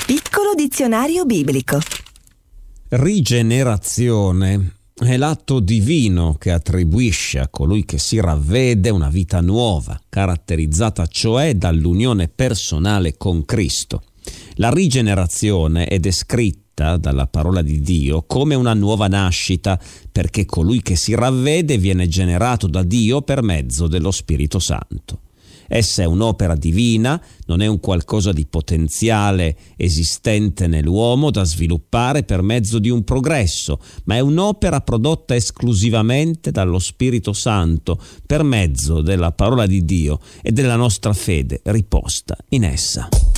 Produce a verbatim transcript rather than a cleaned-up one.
Piccolo dizionario biblico. Rigenerazione è l'atto divino che attribuisce a colui che si ravvede una vita nuova, caratterizzata cioè dall'unione personale con Cristo. La rigenerazione è descritta dalla parola di Dio come una nuova nascita, perché colui che si ravvede viene generato da Dio per mezzo dello Spirito Santo. Essa è un'opera divina, non è un qualcosa di potenziale esistente nell'uomo da sviluppare per mezzo di un progresso, ma è un'opera prodotta esclusivamente dallo Spirito Santo per mezzo della parola di Dio e della nostra fede riposta in essa.